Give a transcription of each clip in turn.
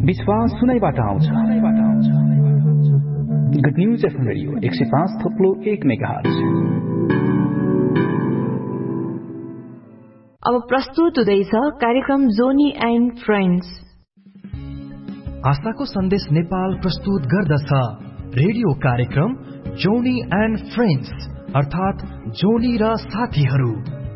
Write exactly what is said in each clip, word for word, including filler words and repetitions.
विश्वास सुनाइबाट आउँछ। Good news FM radio एक सय पाँच थोप्लो एक मेगाहर्ज। अब प्रस्तुत हुँदैछ कार्यक्रम जोनी एन्ड फ्रेन्ड्स। आशाको सन्देश नेपाल प्रस्तुत गर्दछ रेडियो कार्यक्रम जोनी एन्ड फ्रेन्ड्स, अर्थात जोनी र साथीहरू।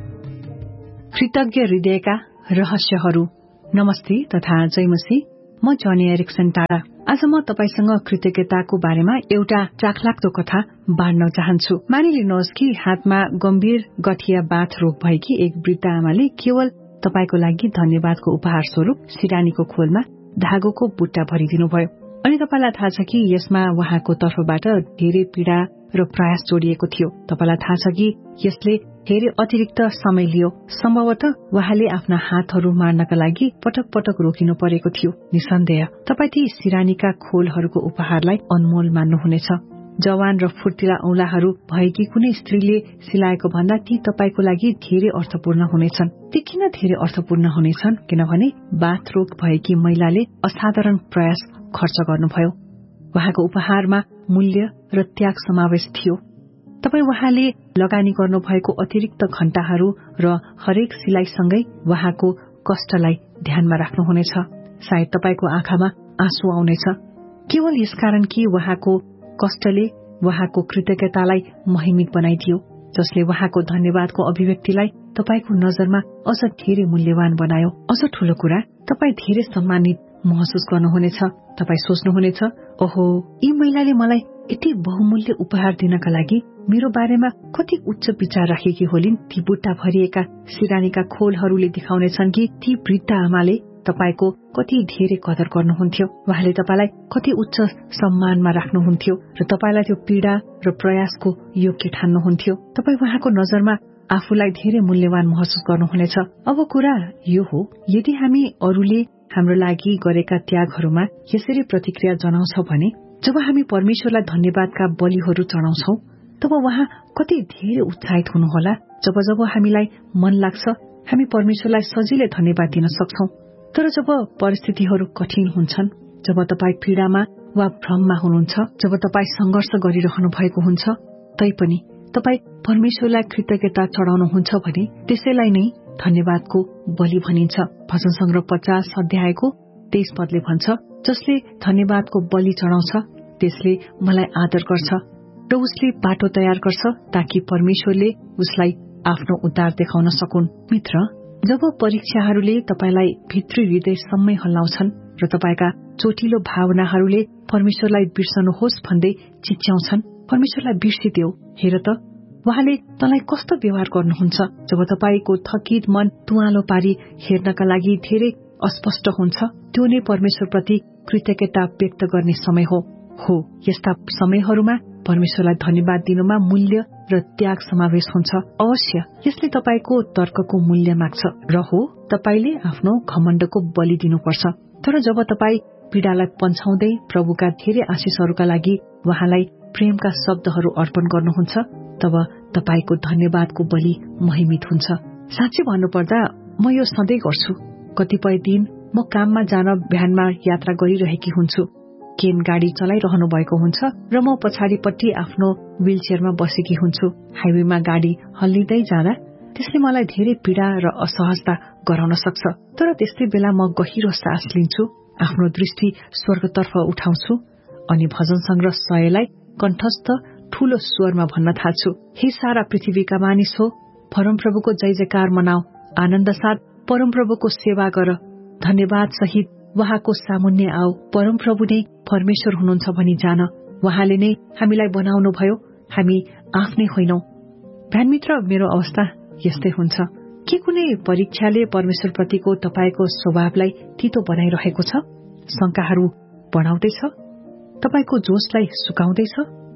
कृतज्ञ हृदयका रहस्यहरू। नमस्ते तथा जयमसी। म जनी एरिक्सन टाढा। आज म तपाईसँग कृतज्ञताको बारेमा एउटा चाखलाग्दो कथा बाँड्न चाहन्छु। मानिलिनुहोस् कि हातमा गम्भीर गठिया बाथ रोग भएकी एक वृद्ध आमाले केवल तपाईको लागि धन्यवादको उपहार स्वरूप सिरानीको खोलमा धागोको बुट्टा भरिदिनुभयो। अनि तपाईलाई थाहा छ कि यसमा उहाँको तर्फबाट धेरै पीड़ा र प्रयास जोडिएको थियो। तपाईलाई थाहा छ कि यसले धेरै अतिरिक्त समय लियो। सम्भवतः उहाँले आफ्ना हातहरू मार्नका लागि पटक पटक रोकिनु परेको थियो। निसन्देह तपाईँ ती सिरानीका खोलहरूको उपहारलाई अनमोल मान्नुहुनेछ। जवान र फुर्तिला औंलाहरू भएकी कुनै स्त्रीले सिलाएको भन्दा ती तपाईको लागि धेरै अर्थपूर्ण हुनेछन्। ती किन धेरै अर्थपूर्ण हुनेछन्? किनभने बाथ रोग भएकी महिलाले असाधारण प्रयास खर्च गर्नुभयो। उहाँको उपहारमा मूल्य र त्याग समावेश थियो। तपाई उहाँले लगानी गर्नुभएको अतिरिक्त घण्टाहरू र हरेक सिलाइसँगै उहाँको कष्टलाई ध्यानमा राख्नुहुनेछ। सायद तपाईको आँखामा आँसु आउनेछ, केवल यसकारण कि उहाँको कष्टले उहाँको कृतज्ञतालाई महिमित बनाइदियो, जसले उहाँको धन्यवादको अभिव्यक्तिलाई तपाईको नजरमा अझ धेरै मूल्यवान बनायो। अझ ठूलो कुरा, तपाई धेरै सम्मानित महसुस गर्नुहुनेछ। तपाई सोच्नुहुनेछ, ओहो, यी महिलाले मलाई यति बहुमूल्य उपहार दिनका लागि मेरो बारेमा कति उच्च विचार राखेकी होलिन्। ती बुट्टा भरिएका सिरानीका खोलहरूले दिखाउनेछन् कि ती वृद्ध आमाले तपाईको कति धेरै कदर गर्नुहुन्थ्यो। उहाँले तपाईलाई कति उच्च सम्मानमा राख्नुहुन्थ्यो र तपाईलाई त्यो पीड़ा र प्रयासको योग्य ठान्नुहुन्थ्यो। तपाई उहाँको नजरमा आफूलाई धेरै मूल्यवान महसुस गर्नुहुनेछ। अब कुरा यो हो, यदि हामी अरूले हाम्रो लागि गरेका त्यागहरूमा यसरी प्रतिक्रिया जनाउँछौ भने जब हामी परमेश्वरलाई धन्यवादका बलिहरू चढाउँछौ तब उहाँ कति धेरै उत्साहित हुनुहोला। जब जब हामीलाई मन लाग्छ हामी परमेश्वरलाई सजिलै धन्यवाद दिन सक्छौ। तर जब परिस्थितिहरू कठिन हुन्छन्, जब तपाई पीड़ामा वा भ्रममा हुनुहुन्छ, जब तपाई संघर्ष गरिरहनु भएको हुन्छ, तैपनि तपाई परमेश्वरलाई कृतज्ञता चढाउनुहुन्छ भने त्यसैलाई नै धन्यवादको बलि भनिन्छ। भजन संग्रह पचास अध्यायको तेइस पदले भन्छ, जसले धन्यवादको बलि चढाउँछ त्यसले मलाई आदर गर्छ र उसले बाटो तयार गर्छ ताकि परमेश्वरले उसलाई आफ्नो उद्धार देखाउन सकुन्। मित्र, जब परीक्षाहरूले तपाईलाई भित्री हृदयसम्मै हल्लाउँछन् र तपाईका चोटिलो भावनाहरूले परमेश्वरलाई बिर्सनुहोस् भन्दै चिच्याउँछन्, परमेश्वरलाई बिर्सिदेऊ, हेर त उहाँले तँलाई कस्तो व्यवहार गर्नुहुन्छ। जब तपाईको थकित मन तुवालो पारी हेर्नका लागि धेरै अस्पष्ट हुन्छ, त्यो नै परमेश्वरप्रति कृतज्ञता व्यक्त गर्ने समय हो। हो यस्ता समयहरूमा परमेश्वरलाई धन्यवाद दिनुमा मूल्य र त्याग समावेश हुन्छ। अवश्य यसले तपाईको तर्कको मूल्य माग्छ र हो तपाईले आफ्नो घमण्डको बलि दिनुपर्छ। तर जब तपाई पीड़ालाई पन्छाउँदै प्रभुका धेरै आशिषहरूका लागि उहाँलाई प्रेमका शब्दहरू अर्पण गर्नुहुन्छ तब तपाईको धन्यवादको बलि महिमित हुन्छ। साँच्चै भन्नुपर्दा म यो सधैँ गर्छु। कतिपय दिन म काममा जान भ्यानमा यात्रा गरिरहेकी हुन्छु। केन गाड़ी चलाइरहनु भएको हुन्छ र म पछाडिपट्टि आफ्नो व्हीलचेयरमा बसेकी हुन्छु। हाइवेमा गाड़ी हल्लिँदै जाँदा त्यसले मलाई धेरै पीड़ा र असहजता गराउन सक्छ। तर त्यस्तै बेला म गहिरो सास लिन्छु, आफ्नो दृष्टि स्वर्गतर्फ उठाउँछु अनि भजन संग्रह सयलाई कण्ठस्थ ठूलो स्वरमा भन्न थाल्छु, हे सारा पृथ्वीका मानिस हो, परमप्रभुको जय जयकार मनाऊ, आनन्द साथ परमप्रभुको सेवा गर, धन्यवाद सहित उहाँको सामुन्ने आऊ। परमप्रभु नै परमेश्वर हुनुहुन्छ भनी जान, उहाँले नै हामीलाई बनाउनु भयो, हामी आफ्नै होइनौ। भ्यानमित्र, मेरो अवस्था यस्तै हुन्छ। के कुनै परीक्षाले परमेश्वरप्रतिको तपाईको स्वभावलाई तीतो बनाइरहेको छ? शंकाहरू बढाउँदैछ? तपाईको जोशलाई सुकाउँदैछ?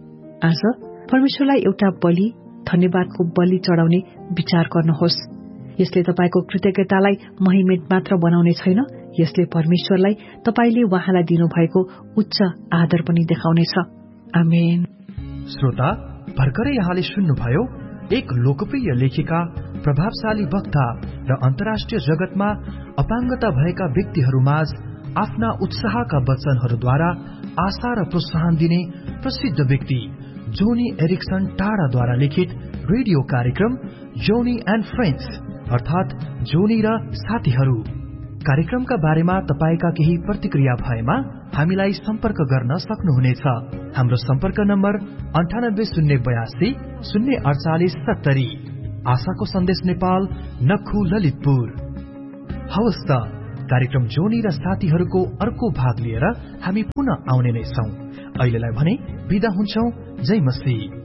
आज परमेश्वरलाई एउटा बलि, धन्यवादको बलि चढाउने विचार गर्नुहोस्। यसले तपाईको कृतज्ञतालाई महिमित मात्र बनाउने छैन, यसले परमेश्वरलाई तपाईले उहाँलाई दिनुभएको उच्च आदर पनि देखाउनेछ। आमेन। श्रोता, भर्खरै यहाँले सुन्नुभयो एक लोकप्रिय लेखिका, प्रभावशाली वक्ता र अन्तर्राष्ट्रिय जगतमा अपाङ्गता भएका व्यक्तिहरूमाझ आफ्ना उत्साहका वचनहरूद्वारा आशा र प्रोत्साहन दिने प्रसिद्ध व्यक्ति जोनी एरिक्सन टाढाद्वारा लिखित रेडियो कार्यक्रम जोनी एन्ड फ्रेन्ड्स अर्थात जोनी र साथीहरू। कार्यक्रमका बारेमा तपाईका केही प्रतिक्रिया भएमा हामीलाई सम्पर्क गर्न सक्नुहुनेछ। हाम्रो सम्पर्क नम्बर अन्ठानब्बे शून्य बयासी शून्य अडचालिस सत्तरी। आशाको सन्देश नेपाल, नखु ललितपुर। हवस् त, कार्यक्रम जोनी र साथीहरूको अर्को भाग लिएर हामी पुनः आउने नै छौं। अहिलेलाई भने बिदा हुन्छौं। जय मसीह।